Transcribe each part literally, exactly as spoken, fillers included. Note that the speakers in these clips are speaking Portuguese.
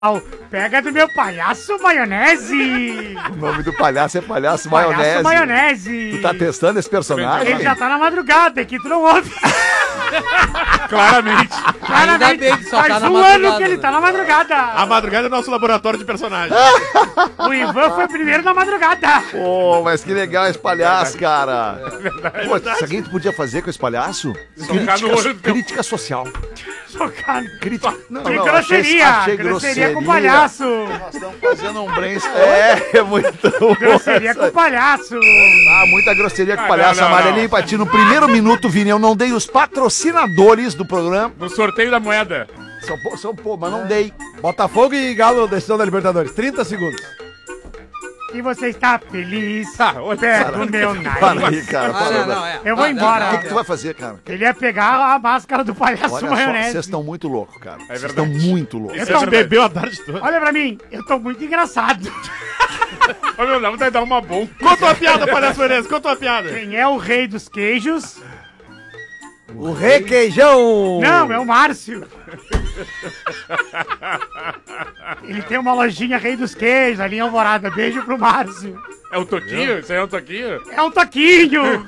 Pega do meu palhaço maionese! O nome do palhaço é palhaço, Palhaço maionese. maionese! Tu tá testando esse personagem? Ele já tá na madrugada, é que tu não ouve. Claramente. Claramente, Ainda bem que só faz tá na um madrugada, ano que ele né? tá na madrugada. A madrugada é nosso laboratório de personagens. O Ivan foi primeiro na madrugada. Pô, mas que legal esse palhaço, cara. Pô, sabe o que tu podia fazer com esse palhaço? Socar no olho do teu- Crítica social. Socado. Crítica. Não, Que não, grosseria! achei- achei grosseria com o grosseria. palhaço! Nós estamos fazendo um brainstorm. É, é muito bom. Grosseria com o palhaço! Ah, muita grosseria com o Ah, palhaço. não, não, Amarelinho não. pra ti. No primeiro minuto, Vini, eu não dei os patrocinadores do programa. No sorteio da moeda. São, pô, são pô, mas não dei. Botafogo e Galo, decisão da Libertadores. trinta segundos. E você está feliz Ah, olha, perto do meu Para nariz. aí, cara. Ah, para não, aí. não, é. Eu vou Ah, embora. O que, que tu vai fazer, cara? Ele ia pegar a máscara do palhaço Olha só, maionese. vocês estão muito loucos, cara. É Vocês estão verdade. muito loucos. Isso Eu é tô verdade. Bebeu a tarde toda. Olha pra mim, eu tô muito engraçado. Ô, meu, dá vontade de dar uma bomba. Conta uma piada, palhaço Menezes. Conta uma piada. Quem é o rei dos queijos? O requeijão. Não, é o Márcio. Ele tem uma lojinha Rei dos Queijos ali em Alvorada. Beijo pro Márcio. É o Toquinho? Isso aí é um Toquinho? É um toquinho.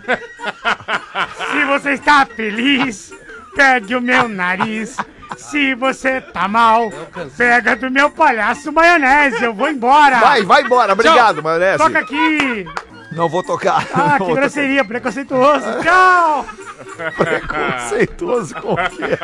Se você está feliz, pegue o meu nariz. Se você tá mal, pega do meu palhaço maionese. Eu vou embora. Vai, vai embora. Obrigado, maionese. Toca aqui. Não vou tocar. Ah, Não que vou grosseria, preconceituoso. Tchau. tocar. Preconceituoso com o quê?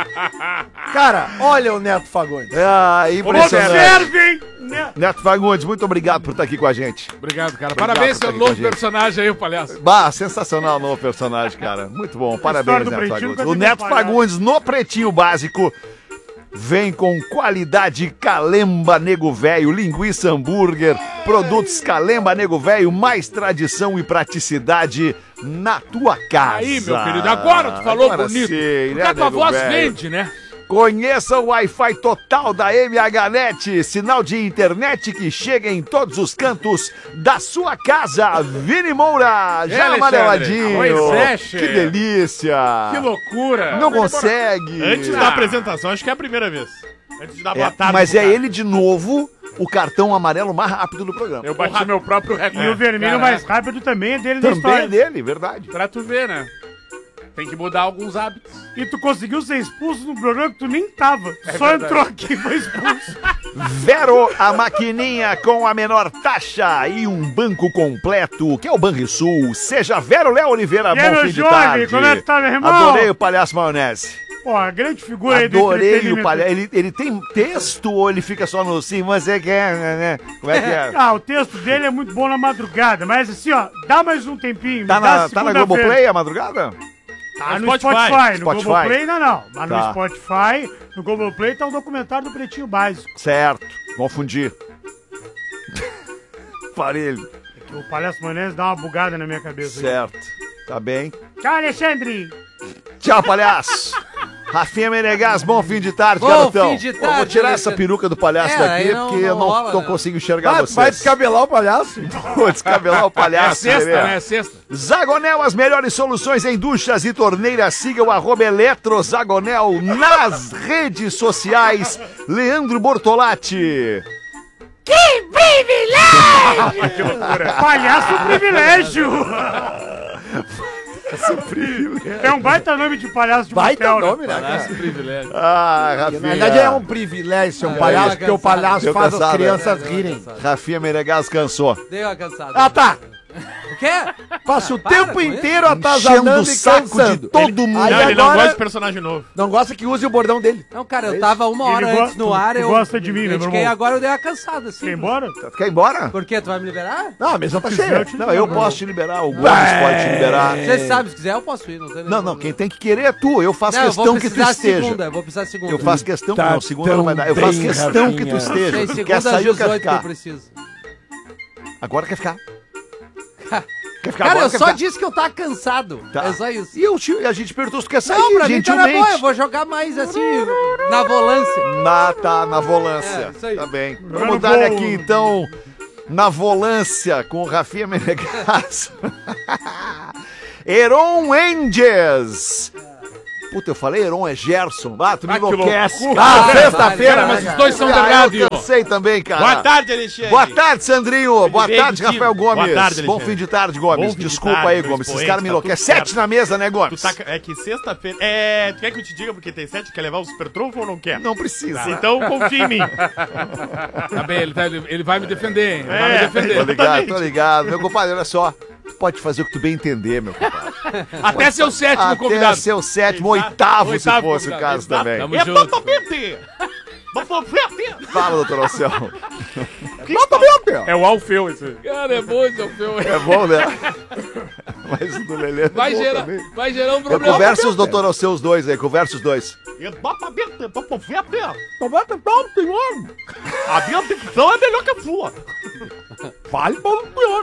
Cara, olha o Neto Fagundes. Ah, impressionante. Observem. Né? Neto Fagundes, muito obrigado por estar aqui com a gente. Obrigado, cara. Obrigado Parabéns por pelo estar aqui com a novo gente. personagem aí, o palhaço. Bah, sensacional o novo personagem, cara. Muito bom. Parabéns, história do Neto Pretinho Fagundes. nunca O teve Neto palhaço. Fagundes no Pretinho Básico vem com qualidade Calemba Nego Velho, linguiça hambúrguer, produtos Calemba Nego Velho, mais tradição e praticidade na tua casa. Aí, meu querido, agora tu falou Agora bonito. sim, Porque né, a tua nego voz velho? vende, né? Conheça o Wi-Fi total da M H Net, sinal de internet que chega em todos os cantos da sua casa. Vini Moura, já Alexandre? amareladinho. Pois é, che. Que delícia. Que loucura. Não consegue. Antes da apresentação, acho que é a primeira vez. Antes de dar boa É, tarde mas pro é cara. ele de novo, o cartão amarelo mais rápido do programa. Eu bati meu próprio recorde. E o vermelho Caraca. mais rápido também é dele na Também história. é dele, verdade. Pra tu ver, né? Tem que mudar alguns hábitos. E tu conseguiu ser expulso num programa que tu nem tava. Só verdade. entrou aqui e foi expulso. Vero, a maquininha com a menor taxa e um banco completo, que é o Banrisul. Seja Vero Léo Oliveira, E aí, bom meu fim de jovem, tarde. como é que tá, meu irmão? Adorei o palhaço maionese. Pô, a grande figura aí do Adorei o entretenimento. palhaço. Ele, ele tem texto ou ele fica só no sim, você quer, né? Como é que é? Ah, o texto dele é muito bom na madrugada, mas assim, ó, dá mais um tempinho. Tá me dá na, tá na segunda-feira. Globoplay a madrugada? Tá no Spotify. Spotify. No Spotify. Globoplay ainda não. Mas Tá. no Spotify, no Globoplay tá um documentário do Pretinho Básico. Certo, vamos fundir. Parelho, Que o Palhaço Maionese dá uma bugada na minha cabeça. aí. certo. Tá bem. Tchau, Alexandre. Tchau, palhaço. Rafinha Menegas, bom fim de tarde, Bom garotão. fim de Eu vou tarde, tirar essa Alexandre. peruca do palhaço É, daqui, aí não- porque não eu não, rola, não né? consigo enxergar Vai, vocês. vai descabelar o palhaço? Vou descabelar o É palhaço. sexta, bebê. né? É sexta. Zagonel, as melhores soluções em duchas e torneiras. Siga o arroba Eletrozagonel nas redes sociais. Leandro Bortolatti. Que loucura. Palhaço privilégio. Privilégio. É um baita nome de palhaço de Vai ter motel, né? nome, né, cara? Palhaço privilégio. Ah, Na Rafinha. verdade é um privilégio ser um Ah, palhaço, eu porque o cansado. palhaço Eu faz cansado, as crianças é. rirem. Rafinha Menegas cansou. Dei uma cansada. Ah, tá. O quê? Passa o para tempo com inteiro Enchendo atazanando o e saco de cansando. todo mundo. Aí Não, ele não agora- gosta de personagem novo. Não gosta que use o bordão dele. Não, cara, eu tava uma hora Ele go- antes no tu- ar, tu eu... gosta de mim, né, meu critiquei, irmão? agora eu dei uma cansada, assim. Quer ir embora? Quer ir embora? Por quê? Tu vai me liberar? Não, a mesa tá quiser, cheia. eu te- Não, eu posso te liberar. O Gomes pode te liberar. Você sabe, se quiser eu posso ir, não tem nenhum Não, não, problema. quem tem que querer é tu. Eu faço Não, eu questão vou que tu precisar esteja. segunda, eu vou precisar segunda. Eu faço questão que Tá não, segunda não vai dar. Eu tão faço bem, questão que tu Rafinha. esteja. Tem Tu segunda quer às sair ou quer dezoito que eu ficar? preciso. Agora quer ficar. Quer ficar Cara, agora? eu quer só ficar? disse que eu tava cansado. Tá. É só isso. E eu te, a gente perguntou se tu quer sair, Não, pra mim tá na gentilmente. boa, eu vou jogar mais assim, na volância. Na, tá, na volância. É, isso aí. Tá bem. Jogando Vamos dar gol. aqui, então, na volância com o Rafinha Menegas. Heron Enges. Puta, eu falei Heron, é Gerson. Ah, tu me Ah, que enlouquece. loucura. cara. Ah, sexta-feira, Cara, né, mas os cara? dois são da Ah, rádio. eu cansei também, cara. Boa tarde, Alexandre. Boa tarde, Sandrinho. Boa bem, tarde, Tino? Rafael Gomes. Boa tarde, Bom Alexandre. fim de tarde, Gomes. Bom fim de Desculpa tarde, aí, meu Gomes. Esses expoente, caras me tá tudo enlouquecem. Sete certo. na mesa, né, Tu Gomes? tá, é que sexta-feira... É, tu quer que eu te diga porque tem sete? Quer levar o super trunfo ou não quer? Não precisa. Então confia em mim. Tá bem, ele, tá- ele- ele vai me defender, hein? Ele vai me É. Tô defender. ligado, tô ligado. Meu compadre, olha só. Tu pode fazer o que tu bem entender, meu compadre. Até ser o sétimo Até convidado. ser o sétimo, Exato. oitavo, Oitavo se fosse o convidado. caso Exato. também. Tamo É junto. Botopete! Botopete! Fala, doutor Alceu. É o Alfeu esse. Cara, é bom esse Alfeu. É bom, né? Mas o do Lelê é Vai bom gerar, também. vai gerar um Eu problema. converso os doutor Alceu, os dois aí, conversa os dois. É Botopete! Botopete! A minha dicção é melhor que a sua. Vale para o pior.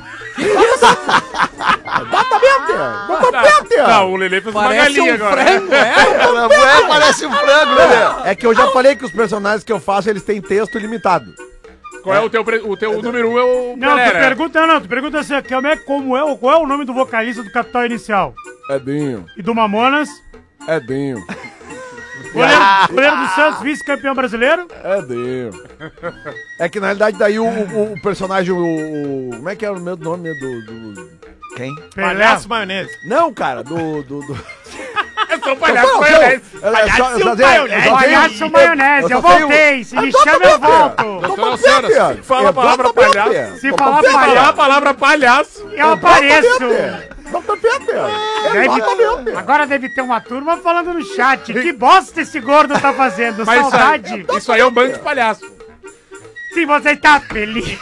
Não, o Lelê fez uma Parece galinha um agora. frango, é? Caramba, é, parece um frango, Lelê. É que eu já falei que os personagens que eu faço, eles têm texto limitado. Qual é o teu, pre- o teu número um? É o Não, tu Pelé, né? pergunta não, tu pergunta assim, como é, como é, o- qual é o nome do vocalista do Capital Inicial? Edinho, E do Mamonas? Edinho, Goleiro, goleiro do Santos, vice-campeão brasileiro? Edinho. É que na realidade daí o, o- o personagem, o, o- como é que é o meu nome do... do- Quem? Pelé. Palhaço maionese. Não, cara, do... do, do... É só um palhaço Não, maionese. eu- eu- eu só- eu só tenho- eu só tenho- Palhaço maionese, eu eu só tenho- voltei, se me Doutor chama eu Pepe. volto. Doutor Alceu, se fala a palavra palhaço. Se falar Falar a palhaço, palavra palhaço. eu apareço. doutor Pepe. Deve- agora deve ter uma turma falando no chat, que bosta esse gordo tá fazendo, Mas isso saudade. aí, isso aí é um bando de palhaço. Se você está feliz.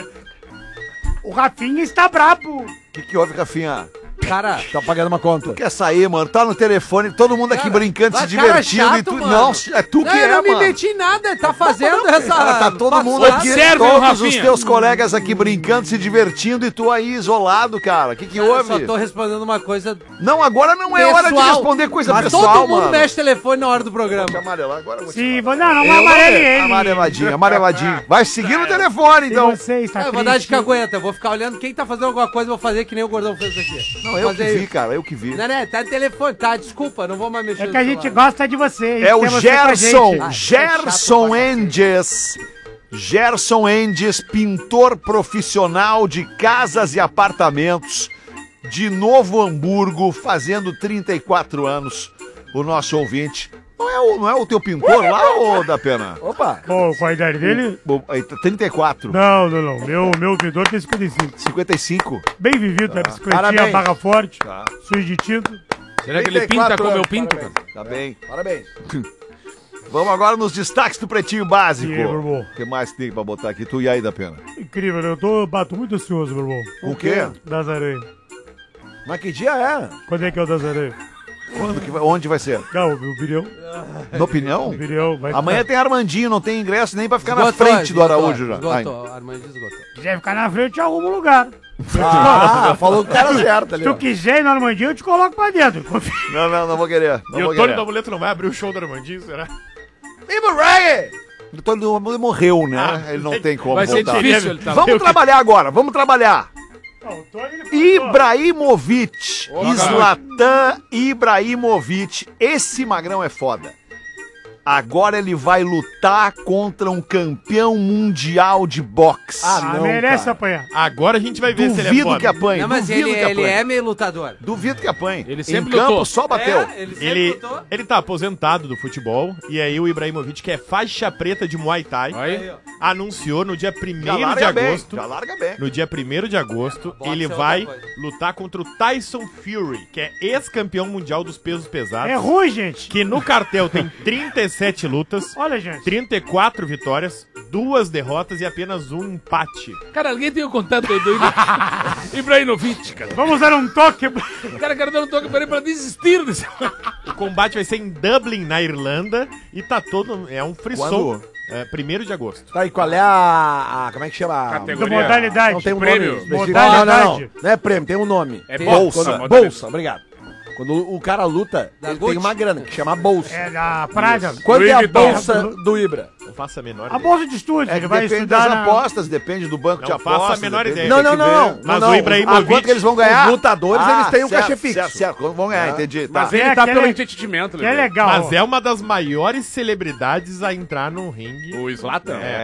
O Rafinha está brabo. O que, que houve, Rafinha? Cara, Tá pagando uma conta. Quer sair, mano? Tá no telefone, todo mundo aqui Cara, brincando, se mas cara divertindo e chato, tu. mano. Não, é tu que não, é, eu não me mano. meti em nada, ele tá fazendo essa... Cara, tá todo mundo passada. aqui, Observe o todos os Rafinha. teus colegas aqui brincando, se divertindo e tu aí isolado, cara. O que que Cara, eu houve? só tô respondendo uma coisa Não, agora não é pessoal. hora de responder coisa mas pessoal, todo mundo mano. mexe telefone na hora do programa. Deixa eu amarelar agora. eu vou te Se falar. vo... Não, não Eu amarele não- ele. Amareladinho, amareladinho. Vai seguir no telefone, Se então. você está Ah, eu vou dar de triste, cagueta, eu vou ficar olhando quem tá fazendo alguma coisa, eu vou fazer que nem o Gordão fez aqui. Não, eu que Fazer vi, isso. cara, eu que vi. Não, não, tá no telefone, tá, desculpa, não vou mais mexer É no que a gente celular. gosta de você. É o quer você com a Gerson, gente. Ah, Gerson é chato pra Endes. Gerson Endes, pintor profissional de casas e apartamentos de Novo Hamburgo, fazendo trinta e quatro anos, o nosso ouvinte. Não é o, não é o teu pintor lá, ô da Pena? Opa. Pô, qual a idade dele? Bom, aí tá trinta e quatro, Não, não, não. Meu, meu vidor tem cinquenta e cinco. cinquenta e cinco. Bem vivido, na bicicletinha, Parabéns. barra forte, Tá, sujo de tinta. Será que ele trinta e quatro pinta como eu anos, pinto, parabéns. cara? tá bem. Parabéns. Vamos agora nos destaques do Pretinho Básico. E aí, meu irmão? O que mais tem pra botar aqui? Tu e aí, da Pena? Incrível, né? Eu tô, bato muito ansioso, meu irmão. O quê? Das aranhas. Mas que dia é? Quando é que é o das aranhas? Quando que vai, onde vai ser? Não, o Virião. Na opinião? O Virião vai Amanhã ficar... tem Armandinho, não tem ingresso nem pra ficar na Esgotou, frente do esgotou, Araújo já. Esgotou, Armando esgotou. Se quiser ficar na frente, eu arrumo um lugar. Ah, falou o cara certo ali. Se ó. tu quiser ir no Armandinho, eu te coloco pra dentro. Confia. Ai, não, não, não vou querer. Não E vou o Tony querer. do Amuleto não vai abrir o show do Armandinho, será? Viva o reggae! O Tony do Amuleto morreu, né? Ah, ele não tem como Vai ser voltar. difícil ele tá. Vamos trabalhar agora, vamos trabalhar. Não, o Tony, ele falou, Ibrahimovic, Ó, Zlatan Ibrahimovic, esse magrão é foda. Agora ele vai lutar contra um campeão mundial de boxe. Ah, Ah, não, merece cara. apanhar. Agora a gente vai ver se ele é Duvido foda. que apanhe, Não, mas duvido ele, que ele apanhe. é meio lutador. Duvido que apanhe. Ele em sempre campo lutou. só bateu. É, ele sempre Ele, lutou. ele tá aposentado do futebol, e aí o Ibrahimovic, que é faixa preta de Muay Thai, Aí, anunciou no dia Já primeiro de larga bem, agosto, já larga bem. no dia primeiro de agosto, Boxe ele é outra vai coisa. lutar contra o Tyson Fury, que é ex-campeão mundial dos pesos pesados, É ruim, gente. que no cartel tem trinta e sete lutas, Olha, gente. trinta e quatro vitórias, duas derrotas e apenas um empate. cara, alguém tem o contato do Ibra- Ibrahimovic, cara. Vamos dar um toque. O cara quer dar um toque pra ele pra desistir desse... O combate vai ser em Dublin, na Irlanda, e tá todo... é um frisson. Quando? É, primeiro de agosto. Tá, e qual é a, a- como é que chama? Da Categoria. modalidade. Não tem um Prêmio. nome específico. Modalidade. Não, não, não. Não é prêmio, tem um nome. É Tem- bolsa, quando- modalidade. Bolsa, obrigado. Quando o cara luta, Da ele Gucci. tem uma grana que chama bolsa. É da Prada. Quanto é a Louis Vuitton. bolsa do Ibra? Não faço a menor A bolsa de estúdio, É ele que vai depende estudar das na... apostas, depende do banco Não de faço a apostas. menor depende- ideia. Não, tem não, que não, ver. não. Mas não, o não. Ibrahimovic- Ah, quanto que eles vão ganhar? Os lutadores, eles têm um certo, cachê fixo. Certo, certo, quanto vão ganhar, entendi. Tá. Mas ele É tá aquele- pelo entretenimento, Que é Lelê. legal. Mas é uma das maiores celebridades a entrar no ringue. O Zlatan. É.